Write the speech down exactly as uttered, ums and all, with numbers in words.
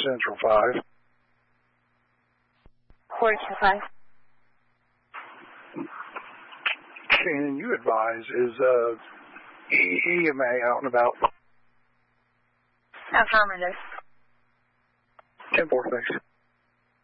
Central five. Quarter to five. Can you advise, is uh, E M A out and about? Affirmative. ten four, thanks.